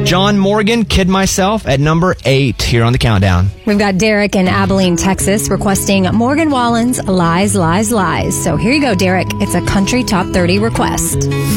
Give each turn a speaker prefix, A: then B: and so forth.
A: John Morgan, Kid Myself, at number 8 here on the countdown.
B: We've got Derek in Abilene, Texas, requesting Morgan Wallen's Lies, Lies, Lies. So here you go, Derek. It's a country top 30 request.